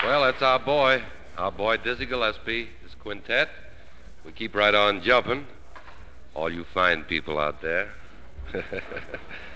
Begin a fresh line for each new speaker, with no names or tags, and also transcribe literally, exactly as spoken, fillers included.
Well, that's our boy. Our boy Dizzy Gillespie, his quintet. We keep right on jumping. All you fine people out there.